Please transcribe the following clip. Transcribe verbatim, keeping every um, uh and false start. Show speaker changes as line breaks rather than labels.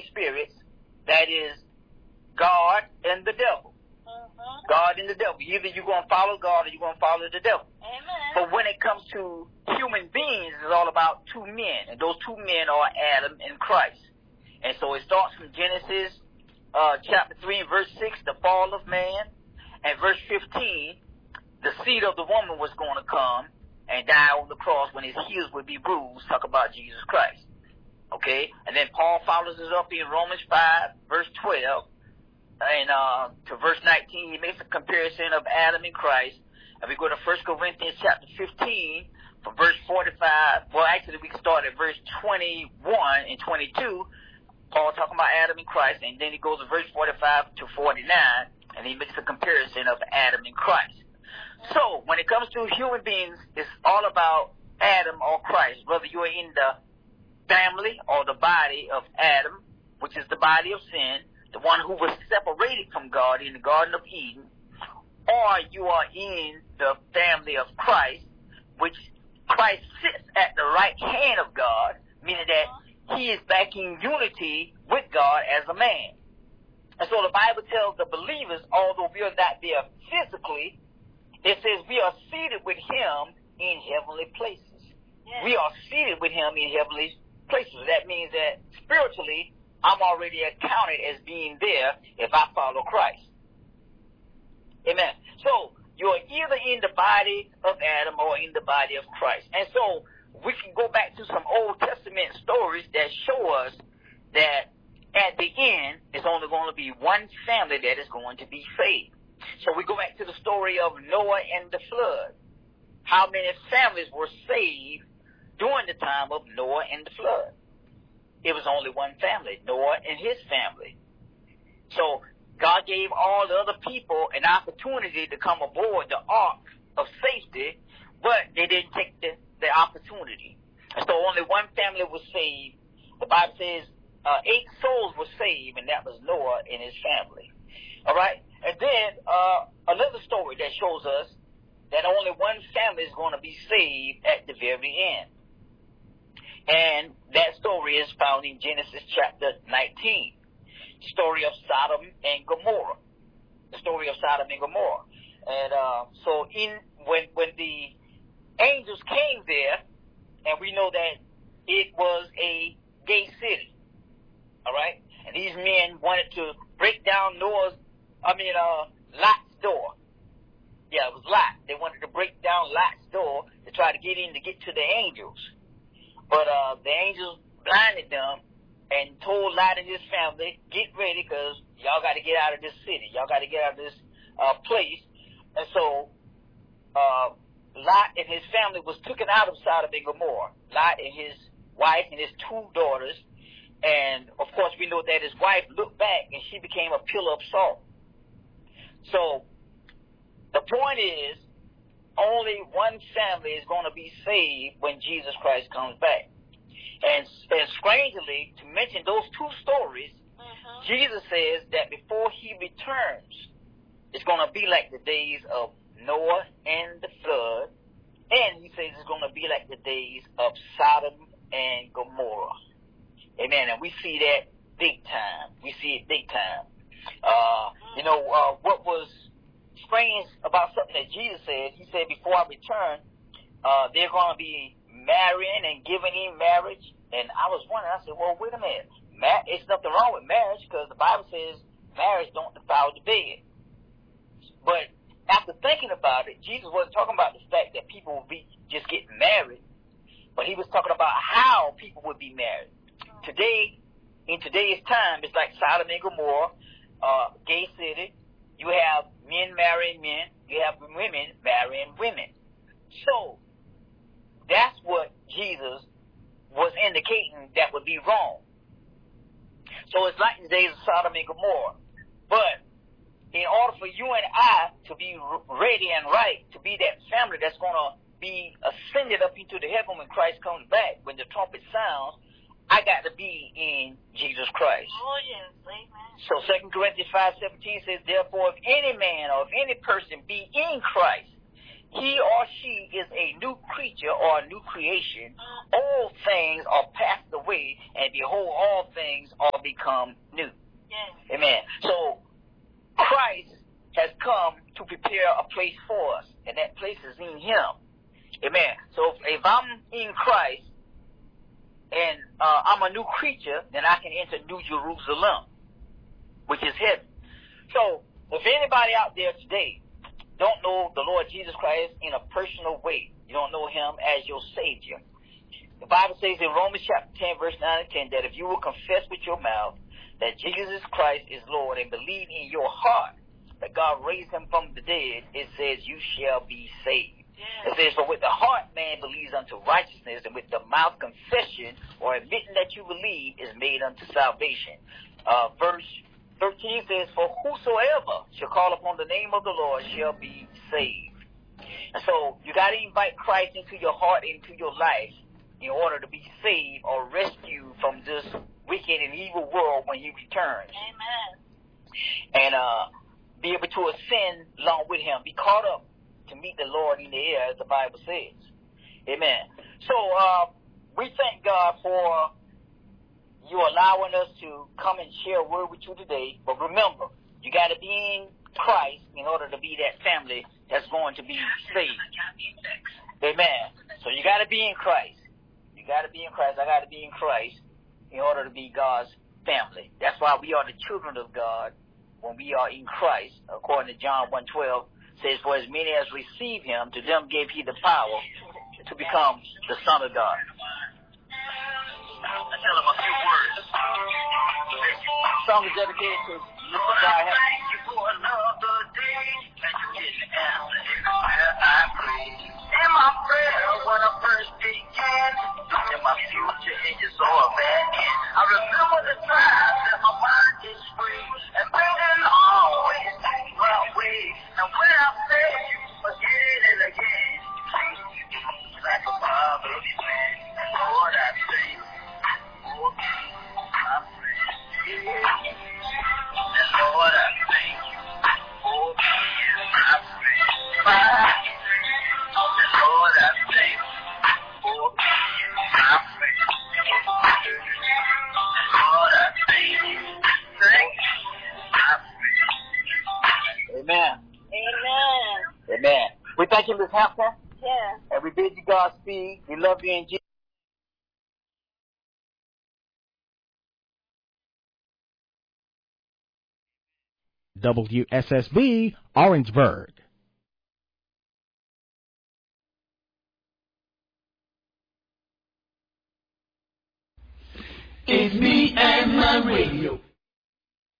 three spirits. That is God and the devil.
Mm-hmm.
God and the devil. Either you're going to follow God or you're going to follow the devil.
Amen.
But when it comes to human beings, it's all about two men. And those two men are Adam and Christ. And so it starts from Genesis uh, chapter three, verse six, the fall of man. And verse fifteen, the seed of the woman was going to come and die on the cross when his heels would be bruised. Talk about Jesus Christ. Okay? And then Paul follows us up in Romans five, verse twelve. And uh, to verse nineteen, he makes a comparison of Adam and Christ. And we go to First Corinthians chapter fifteen, from verse forty-five. Well, actually, we can start at verse twenty-one and twenty-two. Paul talking about Adam and Christ, and then he goes to verse forty-five to forty-nine, and he makes a comparison of Adam and Christ. So, when it comes to human beings, it's all about Adam or Christ, whether you're in the family or the body of Adam, which is the body of sin, the one who was separated from God in the Garden of Eden, or you are in the family of Christ, which Christ sits at the right hand of God, meaning that he is back in unity with God as a man. And so the Bible tells the believers, although we are not there physically, it says we are seated with him in heavenly places. Yes. We are seated with him in heavenly places. That means that spiritually, I'm already accounted as being there if I follow Christ. Amen. So you're either in the body of Adam or in the body of Christ. And so we can go back to some Old Testament stories that show us that at the end, it's only going to be one family that is going to be saved. So we go back to the story of Noah and the flood. How many families were saved during the time of Noah and the flood? It was only one family, Noah and his family. So God gave all the other people an opportunity to come aboard the ark of safety, but they didn't take the, the opportunity. And so only one family was saved. The Bible says uh, eight souls were saved, and that was Noah and his family. All right? And then uh, another story that shows us that only one family is going to be saved at the very end. And that story is found in Genesis chapter nineteen. Story of Sodom and Gomorrah. The story of Sodom and Gomorrah. And uh, so in when when the angels came there, and we know that it was a gay city. All right? And these men wanted to break down Noah's, I mean, uh, Lot's door. Yeah, it was Lot. They wanted to break down Lot's door to try to get in to get to the angels. But uh, the angels blinded them and told Lot and his family, get ready because y'all got to get out of this city. Y'all got to get out of this uh, place. And so uh, Lot and his family was taken out of Sodom and Gomorrah. Lot and his wife and his two daughters. And, of course, we know that his wife looked back and she became a pillar of salt. So the point is, only one family is going to be saved when Jesus Christ comes back. And, and strangely, to mention those two stories, uh-huh. Jesus says that before he returns, it's going to be like the days of Noah and the flood, and he says it's going to be like the days of Sodom and Gomorrah. Amen. And we see that big time. We see it big time. Uh, you know, uh, what was strange about something that Jesus said, he said, before I return, uh, they're going to be marrying and giving in marriage. And I was wondering, I said, well, wait a minute. Ma- it's nothing wrong with marriage because the Bible says marriage don't defile the bed. But after thinking about it, Jesus wasn't talking about the fact that people would be just getting married, but he was talking about how people would be married. Today, in today's time, it's like Sodom and Gomorrah, uh, gay city. You have men marrying men. You have women marrying women. So that's what Jesus was indicating that would be wrong. So it's like the days of Sodom and Gomorrah. But in order for you and I to be ready and right, to be that family that's going to be ascended up into the heaven when Christ comes back, when the trumpet sounds, I got to be in Jesus Christ.
Oh, yes, amen.
So Second Corinthians five seventeen says, therefore, if any man or if any person be in Christ, he or she is a new creature or a new creation, all things are passed away, and behold, all things are become new.
Yes.
Amen. So Christ has come to prepare a place for us, and that place is in him. Amen. So if I'm in Christ and uh, I'm a new creature, then I can enter New Jerusalem, which is heaven. So if anybody out there today don't know the Lord Jesus Christ in a personal way, you don't know him as your Savior, the Bible says in Romans chapter ten, verse nine and ten, that if you will confess with your mouth that Jesus Christ is Lord and believe in your heart that God raised him from the dead, it says you shall be saved. It says, for with the heart man believes unto righteousness, and with the mouth confession or admitting that you believe is made unto salvation. Uh, verse thirteen says, for whosoever shall call upon the name of the Lord shall be saved. And so you got to invite Christ into your heart, into your life, in order to be saved or rescued from this wicked and evil world when he returns.
Amen.
And uh, be able to ascend along with him, be caught up to meet the Lord in the air, as the Bible says. Amen. So uh, we thank God for you allowing us to come and share a word with you today. But remember, you got to be in Christ in order to be that family that's going to be saved. Amen. So you got to be in Christ. You got to be in Christ. I got to be in Christ in order to be God's family. That's why we are the children of God when we are in Christ, according to John one twelve. Says, for as many as receive him, to them gave he the power to become the Son of God. I tell him a few words. The song is dedicated to Mister God. Thank you for another day, and you didn't answer every prayer I prayed. In my prayer, when I first began, looked at my future and you saw a bad end. I remember the times that my mind is free, and bringing always take my way. And when I said you again and again, like a father's man, Lord, I thank you for being my friend. And Lord, I thank you for being my friend. My Lord, I thank you for being my friend. Lord, I thank you. Thank you, my friend. Amen.
Amen.
Amen. We thank you, Miz Hampton.
Yeah.
And we bid you Godspeed. We love you in Jesus.
W S S B, Orangeburg.
It's me and my radio.